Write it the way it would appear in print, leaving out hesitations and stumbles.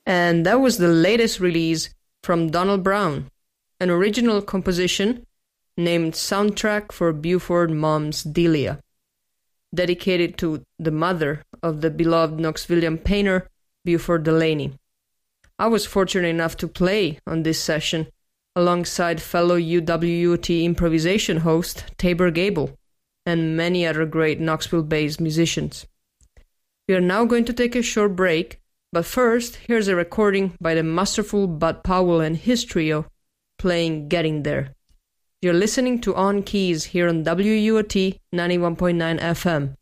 And that was the latest release from Donald Brown, an original composition named Soundtrack for Buford Mom's Delia, dedicated to the mother of the beloved Knoxvillian painter Buford Delaney. I was fortunate enough to play on this session alongside fellow UWUT improvisation host Tabor Gable and many other great Knoxville-based musicians. We are now going to take a short break, but first, here's a recording by the masterful Bud Powell and his trio playing Getting There. You're listening to On Keys here on WUOT 91.9 FM.